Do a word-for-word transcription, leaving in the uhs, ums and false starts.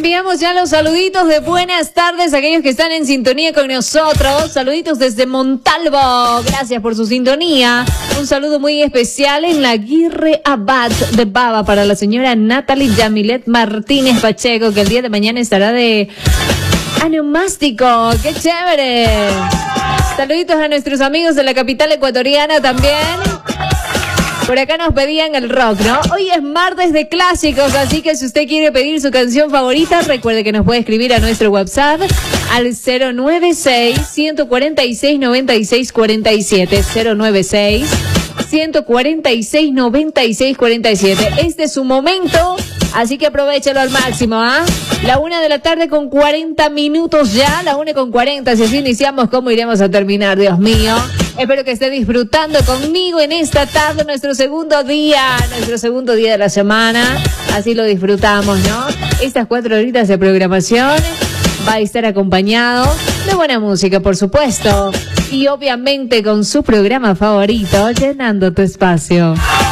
enviamos ya los saluditos de buenas tardes a aquellos que están en sintonía con nosotros. Saluditos desde Montalvo. Gracias por su sintonía. Un saludo muy especial en la Aguirre Abad de Baba para la señora Natalie Yamilet Martínez Pacheco, que el día de mañana estará de anomástico. ¡Qué chévere! Saluditos a nuestros amigos de la capital ecuatoriana también. Por acá nos pedían el rock, ¿no? Hoy es martes de clásicos, así que si usted quiere pedir su canción favorita, recuerde que nos puede escribir a nuestro WhatsApp al cero nueve seis, uno cuatro seis, nueve seis cuatro siete, cero nueve seis, uno cuatro seis, nueve seis cuatro siete. Este es su momento, así que aprovechalo al máximo, ¿ah? La una de la tarde con cuarenta minutos ya, la una con cuarenta, si así iniciamos, ¿cómo iremos a terminar? Dios mío. Espero que esté disfrutando conmigo en esta tarde, nuestro segundo día, nuestro segundo día de la semana. Así lo disfrutamos, ¿no? Estas cuatro horitas de programación va a estar acompañado de buena música, por supuesto. Y obviamente con su programa favorito, Llenando tu Espacio.